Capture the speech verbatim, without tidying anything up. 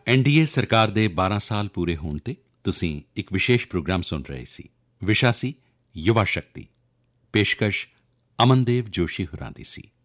N D A ਸਰਕਾਰ ਦੇ ਬਾਰਾਂ ਸਾਲ ਪੂਰੇ ਹੋਣ 'ਤੇ ਤੁਸੀਂ ਇੱਕ ਵਿਸ਼ੇਸ਼ ਪ੍ਰੋਗਰਾਮ ਸੁਣ ਰਹੇ ਸੀ। ਵਿਸ਼ਾ ਸੀ ਯੁਵਾ ਸ਼ਕਤੀ। ਪੇਸ਼ਕਸ਼ ਅਮਨਦੇਵ ਜੋਸ਼ੀ ਹੋਰਾਂ ਦੀ ਸੀ।